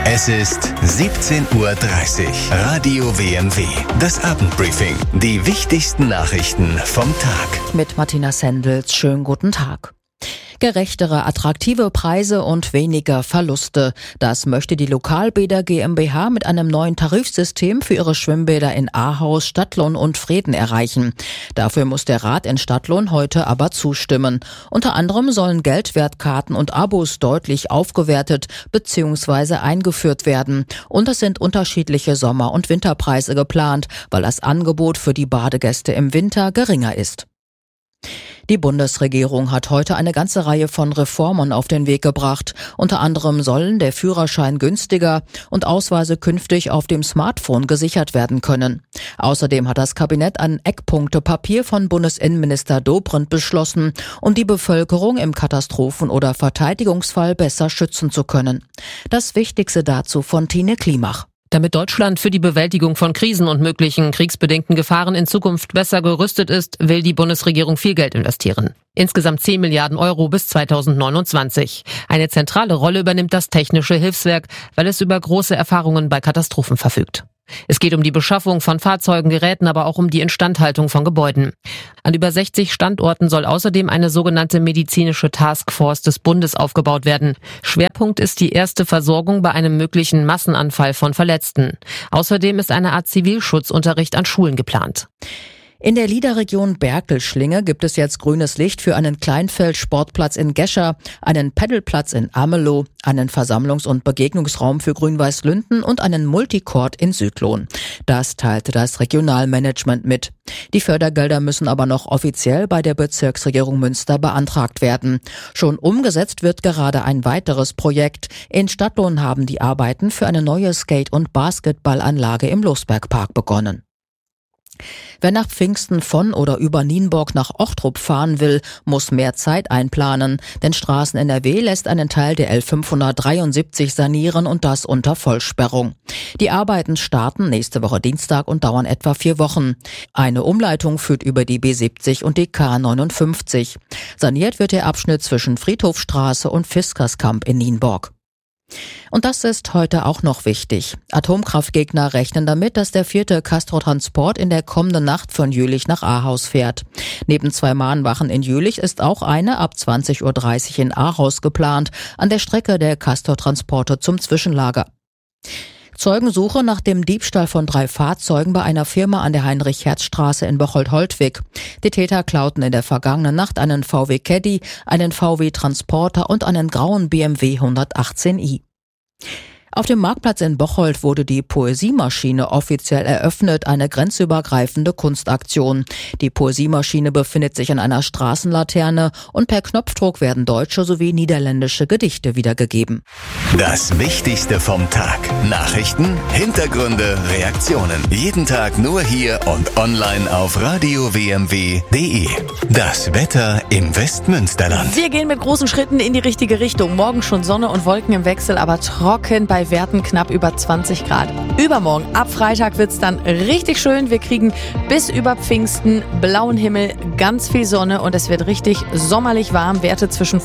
Es ist 17:30 Uhr. Radio WMW. Das Abendbriefing. Die wichtigsten Nachrichten vom Tag. Mit Martina Sendels. Schönen guten Tag. Gerechtere, attraktive Preise und weniger Verluste. Das möchte die Lokalbäder GmbH mit einem neuen Tarifsystem für ihre Schwimmbäder in Ahaus, Stadtlohn und Vreden erreichen. Dafür muss der Rat in Stadtlohn heute aber zustimmen. Unter anderem sollen Geldwertkarten und Abos deutlich aufgewertet bzw. eingeführt werden. Und es sind unterschiedliche Sommer- und Winterpreise geplant, weil das Angebot für die Badegäste im Winter geringer ist. Die Bundesregierung hat heute eine ganze Reihe von Reformen auf den Weg gebracht. Unter anderem sollen der Führerschein günstiger und Ausweise künftig auf dem Smartphone gesichert werden können. Außerdem hat das Kabinett ein Eckpunktepapier von Bundesinnenminister Dobrindt beschlossen, um die Bevölkerung im Katastrophen- oder Verteidigungsfall besser schützen zu können. Das Wichtigste dazu von Tine Klimach. Damit Deutschland für die Bewältigung von Krisen und möglichen kriegsbedingten Gefahren in Zukunft besser gerüstet ist, will die Bundesregierung viel Geld investieren. Insgesamt 10 Milliarden Euro bis 2029. Eine zentrale Rolle übernimmt das Technische Hilfswerk, weil es über große Erfahrungen bei Katastrophen verfügt. Es geht um die Beschaffung von Fahrzeugen, Geräten, aber auch um die Instandhaltung von Gebäuden. An über 60 Standorten soll außerdem eine sogenannte medizinische Taskforce des Bundes aufgebaut werden. Schwerpunkt ist die erste Versorgung bei einem möglichen Massenanfall von Verletzten. Außerdem ist eine Art Zivilschutzunterricht an Schulen geplant. In der Liederregion Berkelschlinge gibt es jetzt grünes Licht für einen Kleinfeld-Sportplatz in Gescher, einen Paddelplatz in Amelow, einen Versammlungs- und Begegnungsraum für Grün-Weiß-Lünden und einen Multicourt in Südlohn. Das teilte das Regionalmanagement mit. Die Fördergelder müssen aber noch offiziell bei der Bezirksregierung Münster beantragt werden. Schon umgesetzt wird gerade ein weiteres Projekt. In Stadtlohn haben die Arbeiten für eine neue Skate- und Basketballanlage im Losbergpark begonnen. Wer nach Pfingsten von oder über Nienburg nach Ochtrup fahren will, muss mehr Zeit einplanen, denn Straßen NRW lässt einen Teil der L573 sanieren und das unter Vollsperrung. Die Arbeiten starten nächste Woche Dienstag und dauern etwa 4 Wochen. Eine Umleitung führt über die B70 und die K59. Saniert wird der Abschnitt zwischen Friedhofstraße und Fiskerskamp in Nienburg. Und das ist heute auch noch wichtig. Atomkraftgegner rechnen damit, dass der 4. Castor-Transport in der kommenden Nacht von Jülich nach Ahaus fährt. Neben 2 Mahnwachen in Jülich ist auch eine ab 20:30 Uhr in Ahaus geplant, an der Strecke der Castor-Transporte zum Zwischenlager. Zeugensuche nach dem Diebstahl von 3 Fahrzeugen bei einer Firma an der Heinrich-Herz-Straße in Bocholt-Holtwig. Die Täter klauten in der vergangenen Nacht einen VW Caddy, einen VW Transporter und einen grauen BMW 118i. Auf dem Marktplatz in Bocholt wurde die Poesiemaschine offiziell eröffnet, eine grenzübergreifende Kunstaktion. Die Poesiemaschine befindet sich an einer Straßenlaterne und per Knopfdruck werden deutsche sowie niederländische Gedichte wiedergegeben. Das Wichtigste vom Tag. Nachrichten, Hintergründe, Reaktionen. Jeden Tag nur hier und online auf radiowmw.de. Das Wetter im Westmünsterland. Wir gehen mit großen Schritten in die richtige Richtung. Morgen schon Sonne und Wolken im Wechsel, aber trocken bei Werten knapp über 20 Grad. Übermorgen, ab Freitag wird's dann richtig schön. Wir kriegen bis über Pfingsten blauen Himmel, ganz viel Sonne und es wird richtig sommerlich warm. Werte zwischen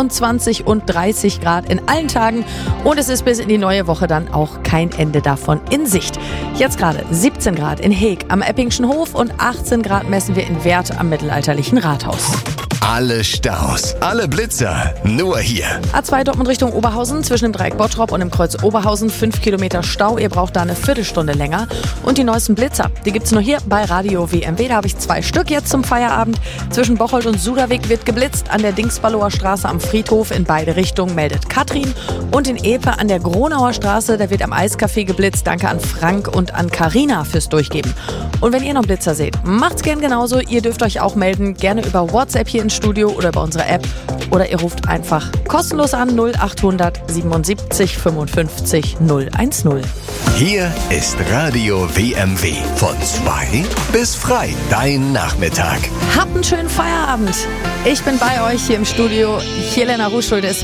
25 und 30 Grad in allen Tagen und es ist bis in die neue Woche dann auch kein Ende davon in Sicht. Jetzt gerade 17 Grad in Heeg am Eppingschen Hof und 18 Grad messen wir in Werth am mittelalterlichen Rathaus. Alle Staus, alle Blitzer, nur hier. A2 Dortmund Richtung Oberhausen, zwischen dem Dreieck Bottrop und dem Kreuz Oberhausen, 5 Kilometer Stau. Ihr braucht da eine Viertelstunde länger. Und die neuesten Blitzer, die gibt's nur hier bei Radio WMW. Da habe ich 2 Stück jetzt zum Feierabend. Zwischen Bocholt und Suderweg wird geblitzt. An der Dingsballower Straße am Friedhof in beide Richtungen meldet Katrin. Und in Epe an der Gronauer Straße, da wird am Eiscafé geblitzt. Danke an Frank und an Carina fürs Durchgeben. Und wenn ihr noch Blitzer seht, macht's gern genauso. Ihr dürft euch auch melden, gerne über WhatsApp hier ins Studio oder bei unserer App. Oder ihr ruft einfach kostenlos an 0800 77 55 010. Hier ist Radio WMW. Von 2 bis frei. Dein Nachmittag. Habt einen schönen Feierabend. Ich bin bei euch hier im Studio. Jelena Ruschulde ist